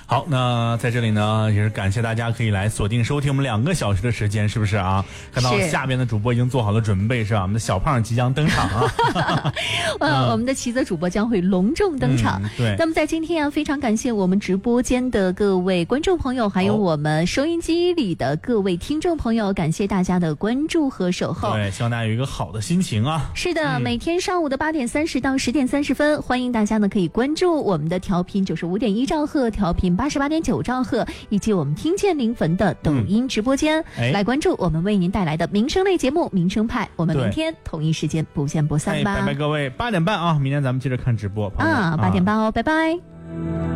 好，那在这里呢，也是感谢大家可以来锁定收听我们2个小时的时间，是不是啊？看到下边的主播已经做好了准备，是吧？我们的小胖即将登场啊！ 我们的齐泽主播将会隆重登场。 对。 那么在今天啊，非常感谢我们直播间的各位观众朋友，还有我们收音机里的各位听众朋友，感谢大家的关注和守候。 对，希望大家有一个好的心情啊！ 是的，每天上午的8点30到10点30分，欢迎大家呢可以关注我们的调频95.1兆赫、调频88.9兆赫，以及我们听见临汾的抖音直播间，来关注我们为您带来的民生类节目《民生派》。我们明天同一时间不见不散吧！ 拜拜各位，8点半啊，明天咱们接着看直播。 8点半哦，拜拜。